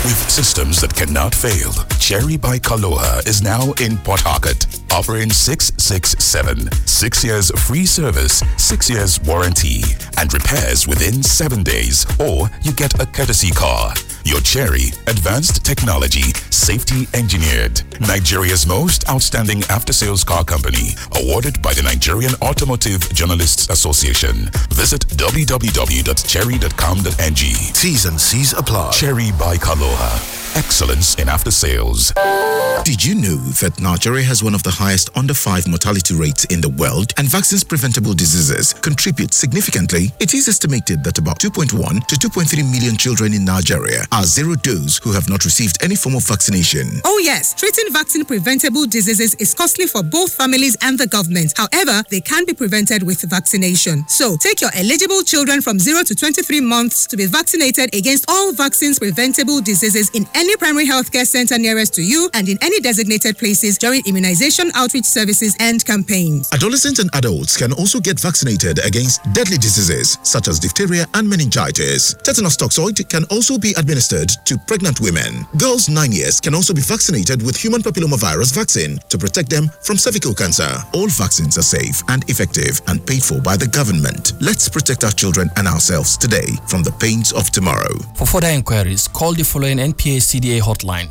With systems that cannot fail, Cherry by Kaloha is now in Port Harcourt, offering 667. 6 years free service, 6 years warranty, and repairs within 7 days, or you get a courtesy car. Your Cherry, advanced technology, safety engineered. Nigeria's most outstanding after-sales car company, awarded by the Nigerian Automotive Journalists Association. Visit www.cherry.com.ng. T's and C's apply. Cherry by Kaloha. Excellence in after-sales. Did you know that Nigeria has one of the highest under-5 mortality rates in the world, and vaccines-preventable diseases contribute significantly? It is estimated that about 2.1 to 2.3 million children in Nigeria are zero-dose who have not received any form of vaccination. Oh yes, treating vaccine-preventable diseases is costly for both families and the government. However, they can be prevented with vaccination. So, take your eligible children from 0 to 23 months to be vaccinated against all vaccines-preventable diseases in any primary healthcare center nearest to you and in any designated places during immunization outreach services and campaigns. Adolescents and adults can also get vaccinated against deadly diseases such as diphtheria and meningitis. Tetanus toxoid can also be administered to pregnant women. Girls 9 years can also be vaccinated with human papillomavirus vaccine to protect them from cervical cancer. All vaccines are safe and effective and paid for by the government. Let's protect our children and ourselves today from the pains of tomorrow. For further inquiries, call the following NPA CDA hotline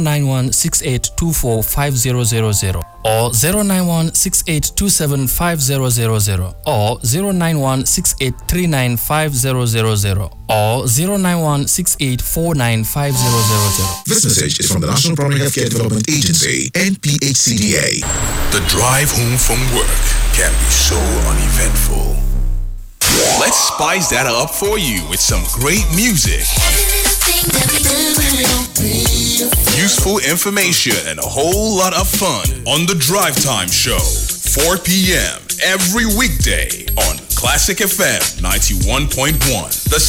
09168245000 or 09168275000 or 09168395000 or 09168495000. This message is from the National Primary Healthcare Development Agency, NPHCDA. The drive home from work can be so uneventful. Let's spice that up for you with some great music, useful information, and a whole lot of fun on the Drive Time Show, 4 p.m. every weekday on Classic FM 91.1, the